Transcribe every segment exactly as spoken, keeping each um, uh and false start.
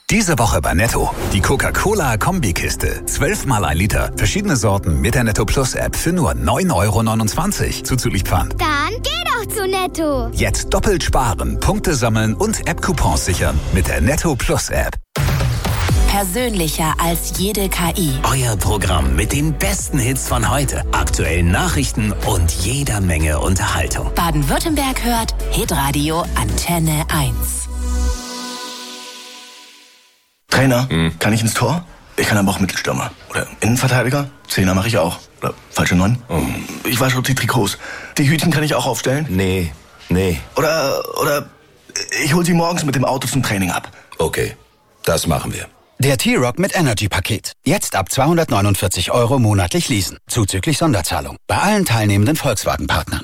Diese Woche bei Netto. Die Coca-Cola-Kombikiste. zwölf mal ein Liter. Verschiedene Sorten mit der Netto Plus App für nur neun Euro neunundzwanzig. Zuzüglich Pfand. Dann geh doch zu Netto. Jetzt doppelt sparen, Punkte sammeln und App-Coupons sichern mit der Netto Plus App. Persönlicher als jede K I. Euer Programm mit den besten Hits von heute, aktuellen Nachrichten und jeder Menge Unterhaltung. Baden-Württemberg hört Hitradio Antenne eins. Trainer, hm. kann ich ins Tor? Ich kann aber auch Mittelstürmer. Oder Innenverteidiger? Zehner mache ich auch. Oder falsche Neun? Oh. Ich wasche die Trikots. Die Hütchen kann ich auch aufstellen? Nee, nee. Oder, oder ich hol sie morgens mit dem Auto zum Training ab. Okay, das machen wir. Der T-Rock mit Energy-Paket. Jetzt ab zweihundertneunundvierzig Euro monatlich leasen. Zuzüglich Sonderzahlung. Bei allen teilnehmenden Volkswagen-Partnern.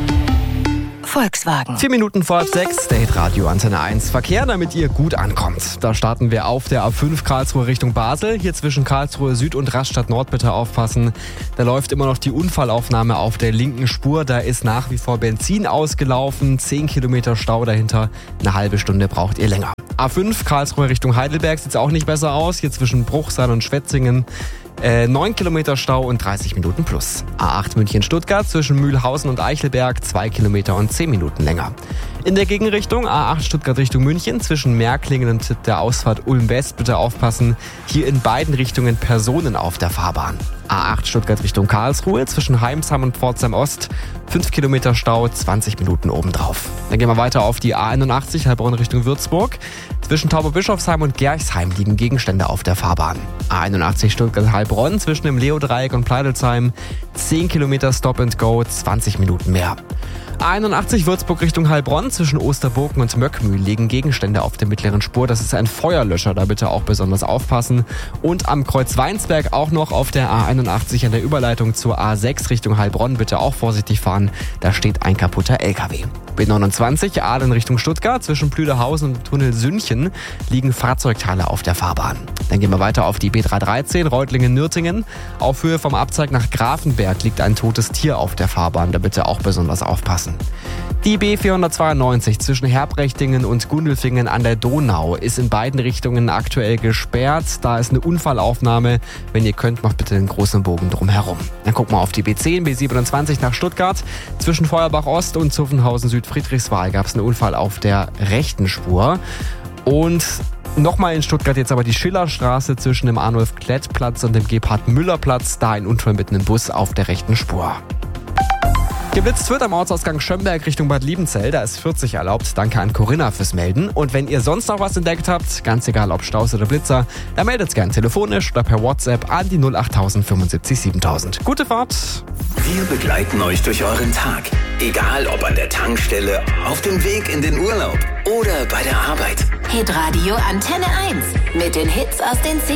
Volkswagen. Vier Minuten vor halb sechs, der Hitradio Antenne eins. Verkehr, damit ihr gut ankommt. Da starten wir auf der A fünf Karlsruhe Richtung Basel. Hier zwischen Karlsruhe Süd und Rastatt Nord bitte aufpassen. Da läuft immer noch die Unfallaufnahme auf der linken Spur. Da ist nach wie vor Benzin ausgelaufen. Zehn Kilometer Stau dahinter. Eine halbe Stunde braucht ihr länger. A fünf Karlsruhe Richtung Heidelberg sieht es auch nicht besser aus. Hier zwischen Bruchsal und Schwetzingen. Äh, neun Kilometer Stau und dreißig Minuten plus. A acht München-Stuttgart zwischen Mühlhausen und Eichelberg zwei Kilometer und zehn Minuten länger. In der Gegenrichtung A acht Stuttgart Richtung München zwischen Märklingen und der Ausfahrt Ulm-West bitte aufpassen. Hier in beiden Richtungen Personen auf der Fahrbahn. A acht Stuttgart Richtung Karlsruhe zwischen Heimsheim und Pforzheim Ost. fünf Kilometer Stau, zwanzig Minuten obendrauf. Dann gehen wir weiter auf die A einundachtzig Heilbronn Richtung Würzburg. Zwischen Tauberbischofsheim und Gerchsheim liegen Gegenstände auf der Fahrbahn. A einundachtzig Stuttgart Heilbronn zwischen dem Leo-Dreieck und Pleidelsheim. zehn Kilometer Stop and Go, zwanzig Minuten mehr. A einundachtzig Würzburg Richtung Heilbronn zwischen Osterburken und Möckmühl liegen Gegenstände auf der mittleren Spur. Das ist ein Feuerlöscher, da bitte auch besonders aufpassen. Und am Kreuz Weinsberg auch noch auf der A einundachtzig an der Überleitung zur A sechs Richtung Heilbronn bitte auch vorsichtig fahren. Da steht ein kaputter L K W. B neunundzwanzig Aalen Richtung Stuttgart zwischen Plüderhausen und Tunnel Sünchen liegen Fahrzeugteile auf der Fahrbahn. Dann gehen wir weiter auf die B dreihundertdreizehn Reutlingen-Nürtingen. Auf Höhe vom Abzweig nach Grafenberg liegt ein totes Tier auf der Fahrbahn, da bitte auch besonders aufpassen. Die B vierhundertzweiundneunzig zwischen Herbrechtingen und Gundelfingen an der Donau ist in beiden Richtungen aktuell gesperrt. Da ist eine Unfallaufnahme. Wenn ihr könnt, macht bitte den großen Bogen drumherum. Dann gucken wir auf die B zehn, B siebenundzwanzig nach Stuttgart. Zwischen Feuerbach Ost und Zuffenhausen Südfriedrichswal gab es einen Unfall auf der rechten Spur. Und nochmal in Stuttgart jetzt aber die Schillerstraße zwischen dem Arnulf-Klett-Platz und dem Gebhard-Müller-Platz. Da ein Unfall mit einem Bus auf der rechten Spur. Geblitzt wird am Ortsausgang Schömberg Richtung Bad Liebenzell, da ist vierzig erlaubt. Danke an Corinna fürs Melden. Und wenn ihr sonst noch was entdeckt habt, ganz egal ob Staus oder Blitzer, dann meldet es gern telefonisch oder per WhatsApp an die null achttausend fünfundsiebzig siebentausend. Gute Fahrt! Wir begleiten euch durch euren Tag. Egal ob an der Tankstelle, auf dem Weg in den Urlaub oder bei der Arbeit. Hitradio Antenne eins mit den Hits aus den